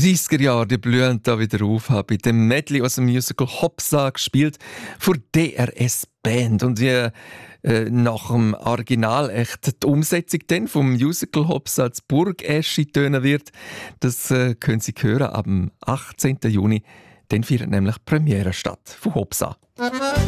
30er Jahren, die blühen da wieder auf, habe bei dem Medley aus dem Musical Hopsa gespielt von DRS Band. Und wie nach dem Original echt die Umsetzung dann vom Musical Hopsa als Burgeschi tönen wird, das können Sie hören am 18. Juni. Dann findet nämlich die Premiere statt von Hopsa.